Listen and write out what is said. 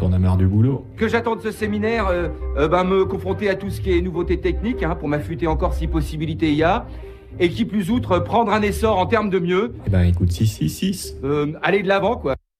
t'en as marre du boulot. Que j'attends de ce séminaire, me confronter à tout ce qui est nouveauté technique, pour m'affûter encore si possibilité y a. Et qui plus outre, prendre un essor en termes de mieux. Eh ben écoute, 666. Aller de l'avant, quoi.